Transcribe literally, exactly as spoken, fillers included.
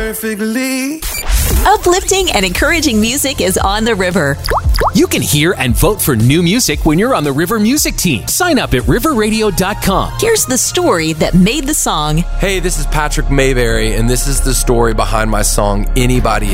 perfectly. Uplifting and encouraging music is on the river. You can hear and vote for new music when you're on the River Music Team. Sign up at river radio dot com. Here's the story that made the song. Hey, this is Patrick Mayberry, and this is the story behind my song, Anybody